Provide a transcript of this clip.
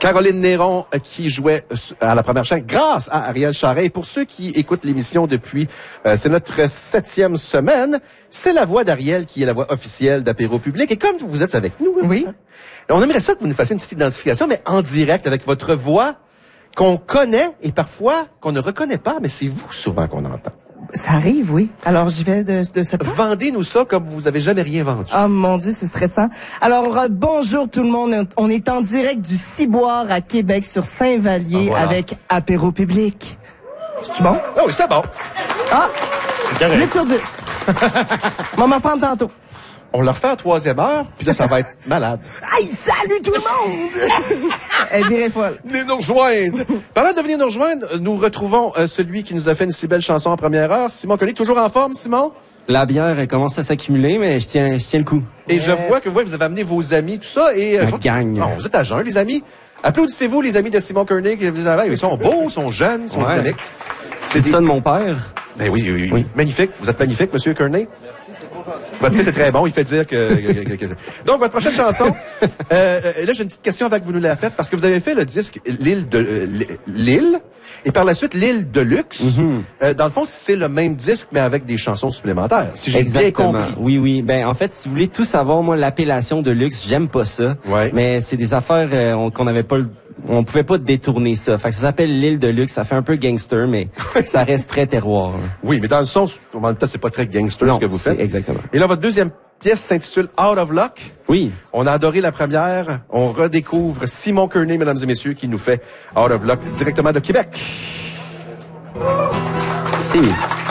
Caroline Néron qui jouait à la première chaîne grâce à Ariel Charret. Et pour ceux qui écoutent l'émission depuis, c'est notre 7e semaine, c'est la voix d'Ariel qui est la voix officielle d'Apéro Public. Et comme vous êtes avec nous, oui. On aimerait ça que vous nous fassiez une petite identification, mais en direct avec votre voix qu'on connaît et parfois qu'on ne reconnaît pas, mais c'est vous souvent qu'on entend. Ça arrive, oui. Alors, j'y vais de ce pas. Vendez-nous ça comme vous avez jamais rien vendu. Oh mon Dieu, c'est stressant. Alors, bonjour tout le monde. On est en direct du Ciboire à Québec sur Saint-Vallier avec Apéro Public. C'est-tu bon? Oh oui, c'était bon. Ah! 8 sur 10. On m'en prendre tantôt. On le refait en 3e heure, puis là, ça va être malade. Hey, salut tout le monde! Elle virait folle. Venez nous rejoindre. Parlant de venir nous rejoindre, nous retrouvons celui qui nous a fait une si belle chanson en première heure, Simon Koenig. Toujours en forme, Simon? La bière, elle commence à s'accumuler, mais je tiens le coup. Et je vois que vous avez amené vos amis, tout ça. Et la gang. Non, vous êtes à jeun, les amis. Applaudissez-vous, les amis de Simon Koenig. Ils sont beaux, ils sont jeunes, ils sont dynamiques. C'est ça de mon père. Ben oui. Magnifique. Vous êtes magnifique, Monsieur Koenig. Merci, c'est trop gentil. Votre fils est très bon, il fait dire que... Donc, votre prochaine chanson, là, j'ai une petite question avant que vous nous la faites, parce que vous avez fait le disque L'île, et par la suite, L'île de luxe. Dans le fond, c'est le même disque, mais avec des chansons supplémentaires, si j'ai bien compris. Oui. Ben, en fait, si vous voulez tout savoir, moi, l'appellation de luxe, j'aime pas ça. Ouais. Mais c'est des affaires qu'on n'avait pas on pouvait pas détourner ça. Fait que ça s'appelle L'île de luxe. Ça fait un peu gangster, mais ça reste très terroir. Oui, mais dans le sens, en même temps, c'est pas très gangster ce que vous faites. Exactement. Et là, votre deuxième pièce s'intitule Out of Luck. Oui. On a adoré la première. On redécouvre Simon Koenig, mesdames et messieurs, qui nous fait Out of Luck directement de Québec. Merci.